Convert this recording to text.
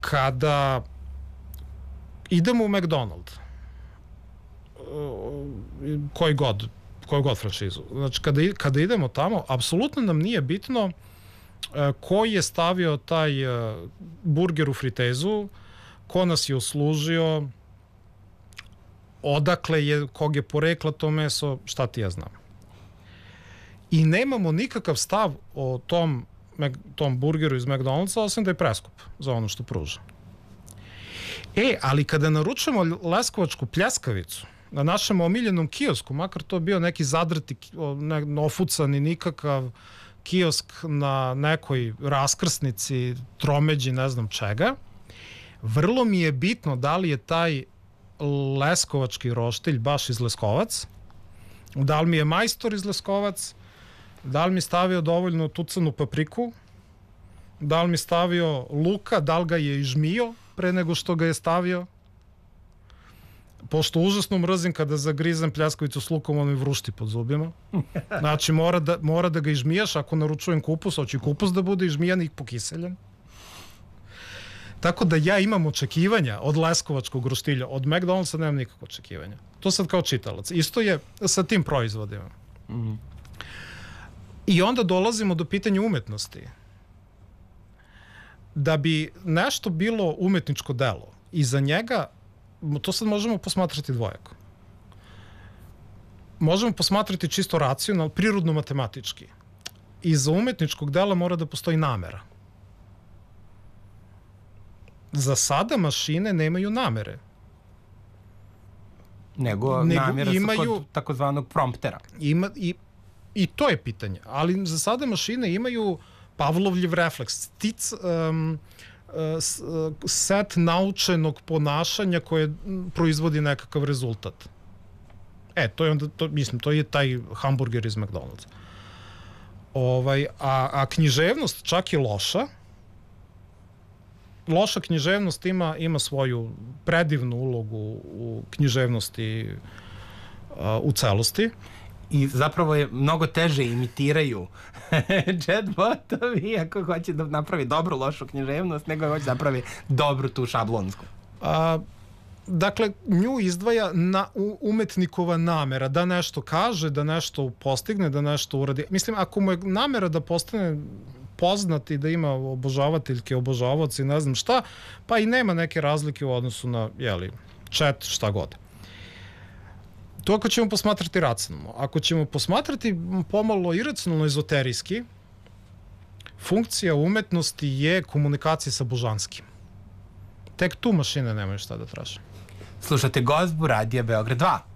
Kada idemo u McDonald's, koji god franšizu, znači kada idemo tamo, apsolutno nam nije bitno ko je stavio taj burger u fritezu, ko nas je uslužio, odakle je, kog je porekla to meso, šta ti ja znam. I nemamo nikakav stav o tom burgeru iz McDonald'sa, osim da je preskup za ono što pruža. Ali kada naručujemo leskovačku pljeskavicu na našem omiljenom kiosku, makar to bio neki zadrti, ofucani nikakav kiosk na nekoj raskrsnici, tromeđi, ne znam čega, vrlo mi je bitno da li je taj leskovački roštilj baš iz Leskovac, da li mi je majstor iz Leskovac, da li mi stavio dovoljno tucanu papriku, da li mi stavio luka, da li ga je ižmio pre nego što ga je stavio, pošto užasno mrzim kada zagrizem pljeskavicu s lukom, ono mi vrušti pod zubima. Znači mora da ga ižmijaš, ako naručujem kupus, hoće i kupus da bude ižmijan i pokiseljen. Tako da ja imam očekivanja od leskovačkog roštilja, od McDonald'sa nemam nikakvo očekivanja. To sad kao čitalac. Isto je sa tim proizvodima. I onda dolazimo do pitanja umetnosti. Da bi nešto bilo umetničko delo, i za njega, to sad možemo posmatrati dvojako. Možemo posmatrati čisto racionalno, prirodno matematički. Iza umetničkog dela mora da postoji namera. Za sada mašine nemaju namere. Nego namjera su kod takozvanog promptera. I to je pitanje. Ali za sada mašine imaju Pavlovljev refleks, set naučenog ponašanja koje proizvodi nekakav rezultat. To je onda, mislim, to je taj hamburger iz McDonald'sa. A književnost čak i loša. Loša književnost ima svoju predivnu ulogu u književnosti u celosti. I zapravo je mnogo teže imitiraju chatbotovi ako hoće da napravi dobru, lošu književnost, nego hoće da napravi dobru tu šablonsku. Dakle, nju izdvaja umetnikova namera da nešto kaže, da nešto postigne, da nešto uradi. Mislim, ako mu je namera da postane poznat i da ima obožavateljke, obožavaoci, ne znam šta, pa i nema neke razlike u odnosu na, chat, šta god. To ako ćemo posmatrati racionalno. Ako ćemo posmatrati pomalo iracionalno ezoterijski, funkcija umetnosti je komunikacija sa božanskim. Tek tu mašine nemaju šta da traže. Slušate Gozbu Radija Beograd 2.